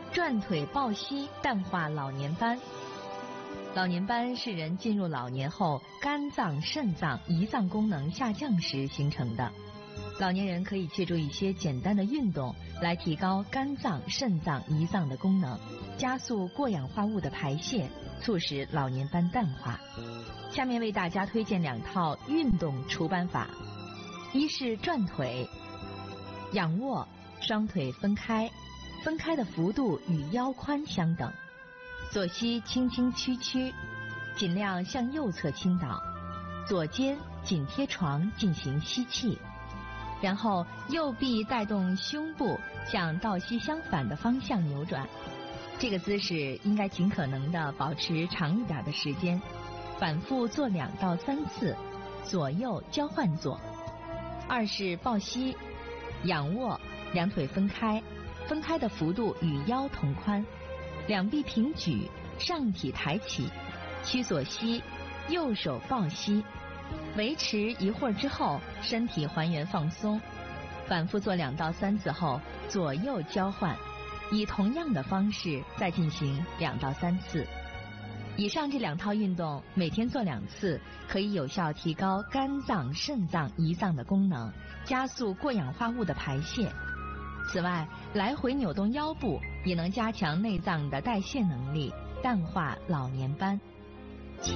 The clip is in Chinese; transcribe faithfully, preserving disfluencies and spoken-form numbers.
转腿抱膝淡化老年斑。老年斑是人进入老年后肝脏、肾脏、胰脏功能下降时形成的。老年人可以借助一些简单的运动来提高肝脏、肾脏、胰脏的功能，加速过氧化物的排泄，促使老年斑淡化。下面为大家推荐两套运动除斑法。一是转腿，仰卧，双腿分开，分开的幅度与腰宽相等，左膝轻轻屈曲，尽量向右侧倾倒，左肩紧贴床进行吸气，然后右臂带动胸部向倒膝相反的方向扭转。这个姿势应该尽可能的保持长一点的时间，反复做两到三次，左右交换做。二是抱膝，仰卧，两腿分开，分开的幅度与腰同宽，两臂平举，上体抬起，屈左膝，右手抱膝，维持一会儿之后，身体还原放松，反复做两到三次后，左右交换，以同样的方式再进行两到三次。以上这两套运动每天做两次，可以有效提高肝脏、肾脏、胰脏的功能，加速过氧化物的排泄。此外，来回扭动腰部也能加强内脏的代谢能力，淡化老年斑。